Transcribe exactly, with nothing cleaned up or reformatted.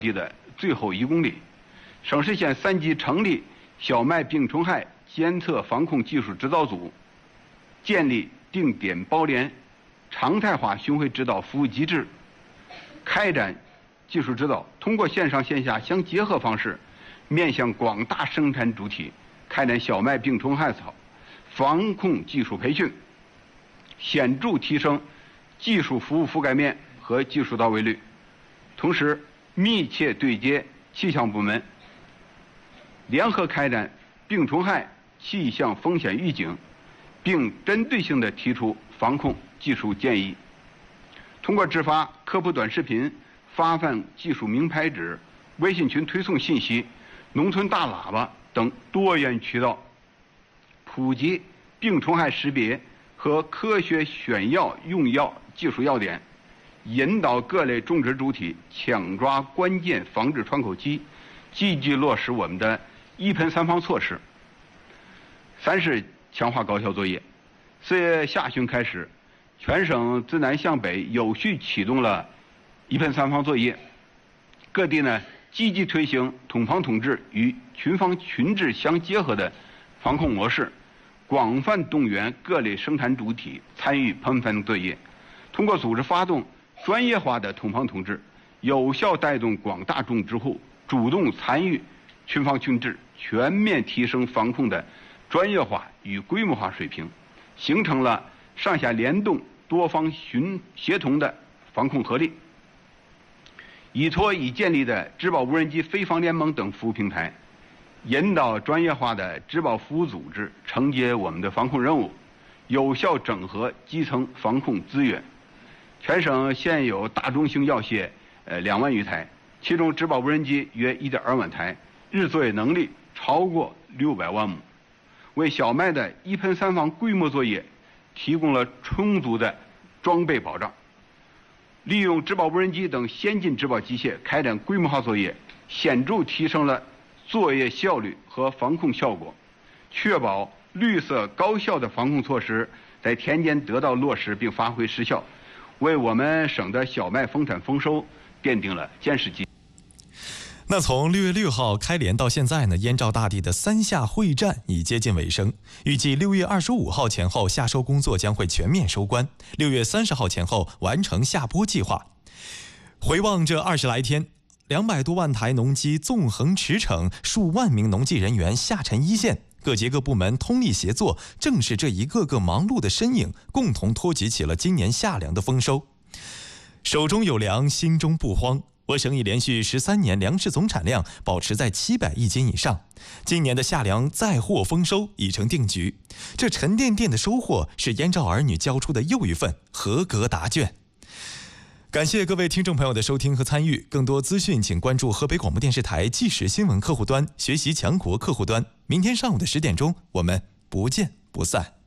地的最后一公里，省市县三级成立小麦病虫害监测防控技术指导组，建立定点包联、常态化巡回指导服务机制，开展技术指导，通过线上线下相结合方式，面向广大生产主体开展小麦病虫害草防控技术培训，显著提升技术服务覆盖面和技术到位率。同时，密切对接气象部门，联合开展病虫害气象风险预警，并针对性地提出防控技术建议。通过制发科普短视频、发放技术名牌纸、微信群推送信息、农村大喇叭等多元渠道，普及病虫害识别和科学选药用药技术要点，引导各类种植主体抢抓关键防治窗口期，积极落实我们的一喷三防措施。三是强化高效作业。四月下旬开始，全省自南向北有序启动了一喷三防作业，各地呢积极推行统防统治与群防群治相结合的防控模式，广泛动员各类生产主体参与喷防作业，通过组织发动专业化的统防统治，有效带动广大种植户主动参与群防群治，全面提升防控的专业化与规模化水平，形成了上下联动、多方寻协同的防控合力。依托已建立的植保无人机飞防联盟等服务平台，引导专业化的植保服务组织承接我们的防控任务，有效整合基层防控资源。全省现有大中型药械呃两万余台，其中植保无人机约一点二万台，日作业能力超过六百万亩，为小麦的一喷三防规模作业提供了充足的装备保障。利用植保无人机等先进植保机械开展规模化作业，显著提升了作业效率和防控效果，确保绿色高效的防控措施在田间得到落实并发挥实效，为我们省的小麦丰产丰收奠定了坚实基础。 那从六月六号开镰到现在呢，燕赵大地的三夏会战已接近尾声，预计六月二十五号前后夏收工作将会全面收官，六月三十号前后完成下播计划。回望这二十来天，两百多万台农机纵横驰骋，数万名农技人员下沉一线，各节各部门通力协作，正是这一个个忙碌的身影，共同托举起了今年夏粮的丰收。手中有粮，心中不慌。我省已连续十三年粮食总产量保持在七百亿斤以上，今年的夏粮再获丰收已成定局。这沉甸甸的收获是燕赵儿女交出的又一份合格答卷。感谢各位听众朋友的收听和参与，更多资讯请关注河北广播电视台即时新闻客户端、学习强国客户端。明天上午的十点钟，我们不见不散。